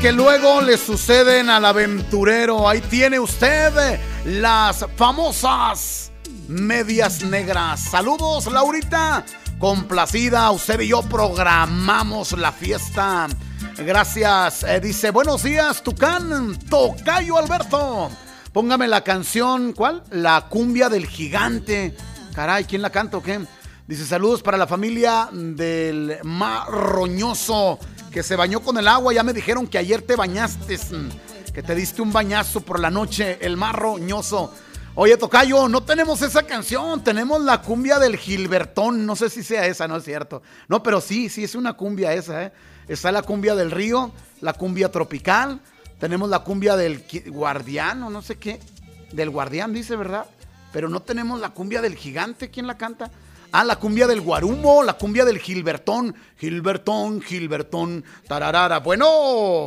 que luego le suceden al aventurero. Ahí tiene usted las famosas medias negras. Saludos, Laurita. Complacida, usted y yo programamos la fiesta. Gracias. Dice, buenos días, Tucán. Tocayo Alberto. Póngame la canción, ¿cuál? La cumbia del gigante. Caray, ¿quién la canta o qué? Dice, saludos para la familia del Mar Roñoso, que se bañó con el agua. Ya me dijeron que ayer te bañaste, que te diste un bañazo por la noche, el Mar Roñoso. Oye, Tocayo, no tenemos esa canción, tenemos la cumbia del Gilbertón. No sé si sea esa, no es cierto. No, pero sí es una cumbia esa, ¿eh? Está la cumbia del río, la cumbia tropical. Tenemos la cumbia del guardián, o no sé qué. Del guardián, dice, ¿verdad? Pero no tenemos la cumbia del gigante. ¿Quién la canta? Ah, la cumbia del guarumo, la cumbia del Gilbertón. Gilbertón, tararara. Bueno.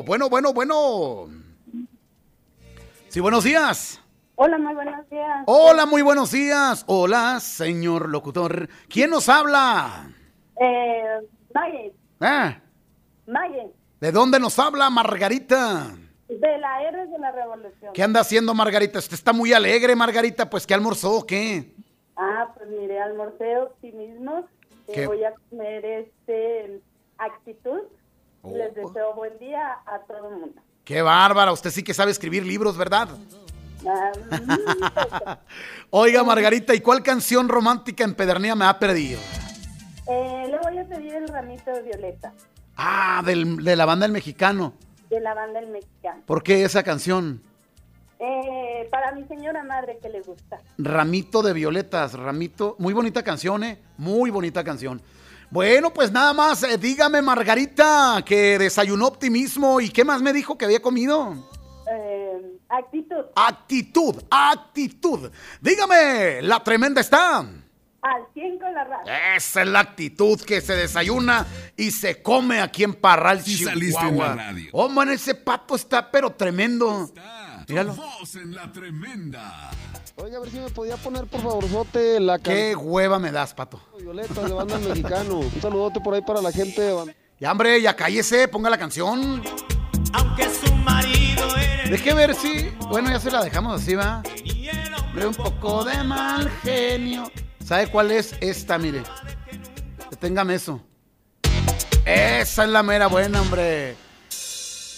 Sí, buenos días. Hola, muy buenos días. Hola, muy buenos días. Hola, señor locutor. ¿Quién nos habla? Mayen. Mayen. ¿De dónde nos habla, Margarita? De la R de la Revolución. ¿Qué anda haciendo, Margarita? Usted está muy alegre, Margarita. Pues, ¿qué almorzó o qué? Pues mire, almorcé optimismo. Voy a comer actitud. Les deseo buen día a todo el mundo. ¡Qué bárbara! Usted sí que sabe escribir libros, ¿verdad? Oiga, Margarita, ¿y cuál canción romántica empedernida me ha perdido? Le voy a pedir el ramito de violeta. De la banda El Mexicano. De la banda El Mexicano. ¿Por qué esa canción? Para mi señora madre que le gusta. Ramito de violetas, Ramito. Muy bonita canción, muy bonita canción. Bueno, pues nada más, dígame, Margarita, que desayunó optimismo. ¿Y qué más me dijo que había comido? Actitud. Dígame, ¿la tremenda está? Al 100 con la radio. Esa es la actitud que se desayuna y se come aquí en Parral, Sí, Chihuahua. saliste en la radio. Oh, man, ese pato está pero tremendo. Míralo. Tu voz en la tremenda. Oiga, a ver si me podía poner, por favorzote, la Qué hueva me das, pato. Violeta de banda El Mexicano. Un saludote por ahí para la gente de Ya, hombre, ya cállese, ponga la canción. Aunque su marido eres... Deje ver si... Bueno, ya se la dejamos así, ¿va? Mire, un poco de mal genio. ¿Sabe cuál es esta? Mire. Deténgame eso. Esa es la mera buena, hombre.